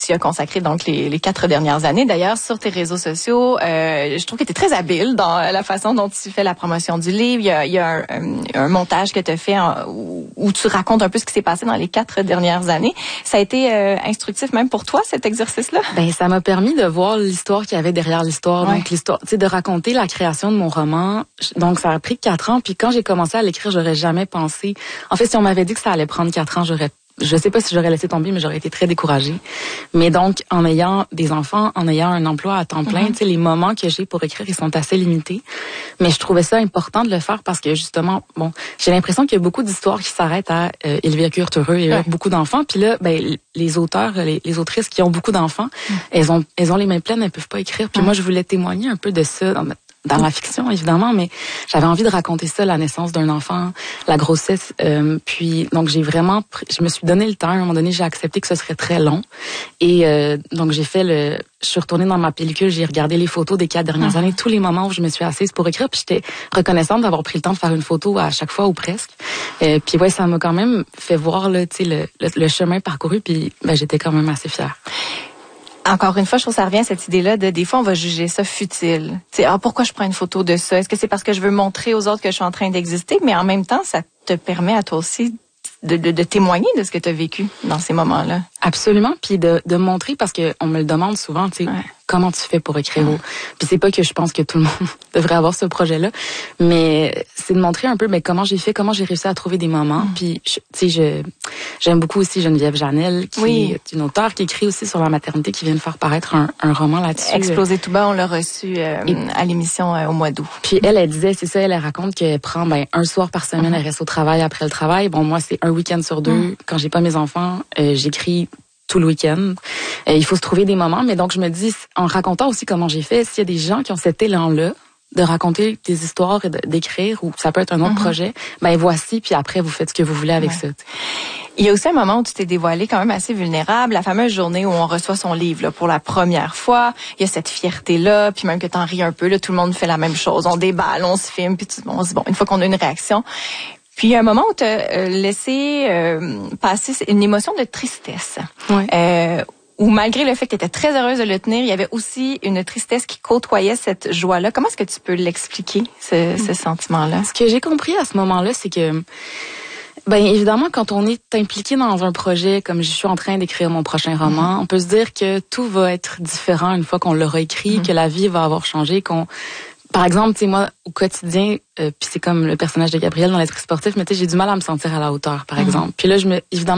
tu as consacré donc les 4 dernières années. D'ailleurs, sur tes réseaux sociaux, je trouve que tu es très habile dans la façon dont tu fais la promotion du livre. Il y a un montage que tu as fait où tu racontes un peu ce qui s'est passé dans les 4 dernières années. Ça a été instructif même pour toi, cet exercice-là? Ben, ça m'a permis de voir l'histoire qu'il y avait derrière l'histoire. Ouais. Donc, l'histoire, tu sais, de raconter la création de mon roman. Donc, ça a pris 4 ans. Puis quand j'ai commencé à l'écrire, j'aurais jamais pensé. En fait, si on m'avait dit que ça allait prendre 4 ans, je sais pas si j'aurais laissé tomber, mais j'aurais été très découragée. Mais donc, en ayant des enfants, en ayant un emploi à temps plein, tu sais, les moments que j'ai pour écrire, ils sont assez limités. Mais je trouvais ça important de le faire parce que justement, bon, j'ai l'impression qu'il y a beaucoup d'histoires qui s'arrêtent à ils vécurent heureux et eurent beaucoup d'enfants. Puis là, ben, les auteurs, les autrices qui ont beaucoup d'enfants, elles ont les mains pleines, elles peuvent pas écrire. Puis moi, je voulais témoigner un peu de ça dans la fiction, évidemment, mais j'avais envie de raconter ça, la naissance d'un enfant, la grossesse. Puis, donc, je me suis donné le temps. À un moment donné, j'ai accepté que ce serait très long. Et donc, je suis retournée dans ma pellicule, j'ai regardé les photos des 4 dernières années, tous les moments où je me suis assise pour écrire. Puis, j'étais reconnaissante d'avoir pris le temps de faire une photo à chaque fois ou presque. Puis, ouais, ça m'a quand même fait voir, là, tu sais, le chemin parcouru. Puis, ben, j'étais quand même assez fière. Encore une fois, je trouve que ça revient à cette idée-là de des fois, on va juger ça futile. Tu sais, pourquoi je prends une photo de ça? Est-ce que c'est parce que je veux montrer aux autres que je suis en train d'exister? Mais en même temps, ça te permet à toi aussi de témoigner de ce que tu as vécu dans ces moments-là. Absolument. Puis de montrer, parce que on me le demande souvent, tu sais, comment tu fais pour écrire. Puis c'est pas que je pense que tout le monde devrait avoir ce projet-là, mais c'est de montrer un peu comment j'ai fait, comment j'ai réussi à trouver des moments. Puis tu sais, j'aime beaucoup aussi Geneviève Janel, qui est une auteure qui écrit aussi sur la maternité, qui vient de faire paraître un roman là-dessus. Exploser tout bas, on l'a reçu à l'émission au mois d'août. Puis elle disait, c'est ça, elle raconte qu'elle prend un soir par semaine, elle reste au travail après le travail. Bon, moi, c'est un week-end sur 2. Quand j'ai pas mes enfants, j'écris tout le week-end. Il faut se trouver des moments, mais donc je me dis, en racontant aussi comment j'ai fait, s'il y a des gens qui ont cet élan-là de raconter des histoires et d'écrire, ou ça peut être un autre projet, ben voici, puis après vous faites ce que vous voulez avec ça. Il y a aussi un moment où tu t'es dévoilée quand même assez vulnérable, la fameuse journée où on reçoit son livre là, pour la première fois. Il y a cette fierté-là, puis même que t'en ris un peu, là, tout le monde fait la même chose. On déballe, on se filme, puis on se dit, bon, une fois qu'on a une réaction. Puis il y a un moment où tu as laissé passer une émotion de tristesse. Où malgré le fait que tu étais très heureuse de le tenir, il y avait aussi une tristesse qui côtoyait cette joie-là. Comment est-ce que tu peux l'expliquer, ce sentiment-là? Ce que j'ai compris à ce moment-là, c'est que ben évidemment, quand on est impliqué dans un projet, comme je suis en train d'écrire mon prochain roman, on peut se dire que tout va être différent une fois qu'on l'aura écrit, que la vie va avoir changé, par exemple, tu sais, moi, au quotidien, puis c'est comme le personnage de Gabriel dans l'esprit sportif, mais tu sais, j'ai du mal à me sentir à la hauteur, par exemple. Puis là, je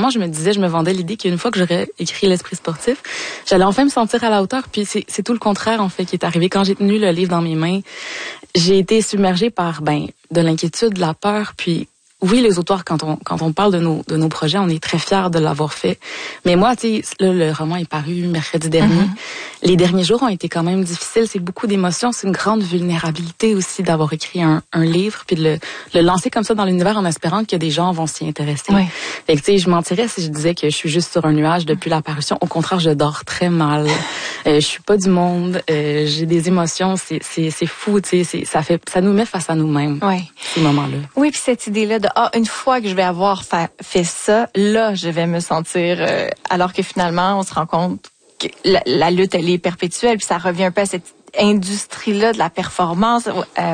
me vendais l'idée qu'une fois que j'aurais écrit l'esprit sportif, j'allais enfin me sentir à la hauteur. Puis c'est tout le contraire, en fait, qui est arrivé. Quand j'ai tenu le livre dans mes mains, j'ai été submergée par, de l'inquiétude, de la peur, puis oui, les auteurs, quand on parle de nos projets, on est très fiers de l'avoir fait. Mais moi, tu sais, là, le roman est paru mercredi dernier. Les derniers jours ont été quand même difficiles. C'est beaucoup d'émotions. C'est une grande vulnérabilité aussi d'avoir écrit un livre puis de le lancer comme ça dans l'univers en espérant que des gens vont s'y intéresser. Fait que, tu sais, je mentirais si je disais que je suis juste sur un nuage depuis l'apparition. Au contraire, je dors très mal. Je suis pas du monde. J'ai des émotions. C'est fou, tu sais. Ça nous met face à nous-mêmes. Ces moments-là. Oui, puis cette idée-là de une fois que je vais avoir fait ça, là, je vais me sentir... alors que finalement, on se rend compte que la lutte, elle est perpétuelle, puis ça revient un peu à cette industrie-là de la performance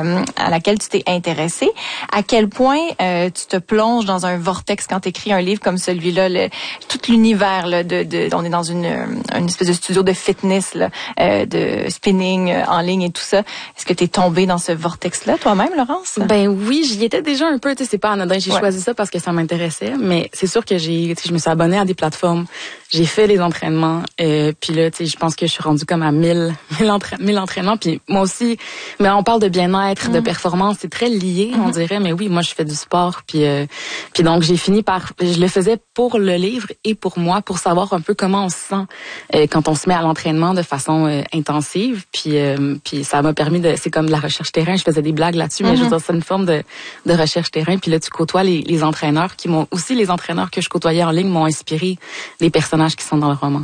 à laquelle tu t'es intéressée. À quel point tu te plonges dans un vortex quand tu écris un livre comme celui-là, tout l'univers là, on est dans une espèce de studio de fitness là, de spinning en ligne et tout ça. Est-ce que tu es tombée dans ce vortex-là toi-même, Laurence? Ben oui, j'y étais déjà un peu, tu sais, c'est pas anodin, j'ai choisi ça parce que ça m'intéressait, mais c'est sûr que je me suis abonnée à des plateformes, j'ai fait les entraînements, puis là, tu sais, je pense que je suis rendue comme à 1000 entraînements, puis moi aussi, mais on parle de bien-être, de performance, c'est très lié, on dirait, mais oui, moi je fais du sport, puis donc j'ai fini je le faisais pour le livre et pour moi, pour savoir un peu comment on se sent quand on se met à l'entraînement de façon intensive, puis ça m'a permis c'est comme de la recherche terrain, je faisais des blagues là-dessus, mais je veux dire, c'est une forme de recherche terrain, puis là tu côtoies les entraîneurs les entraîneurs que je côtoyais en ligne m'ont inspiré des personnages qui sont dans le roman.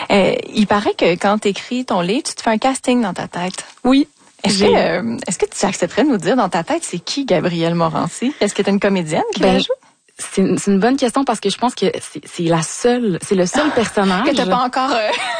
Il paraît que quand tu écris ton livre, tu te fais un casting dans ta tête. Oui. Est-ce que tu accepterais de nous dire dans ta tête, c'est qui Gabrielle Morancy? Est-ce que tu es une comédienne qui la joue? C'est une bonne question parce que je pense que c'est le seul personnage que t'as pas encore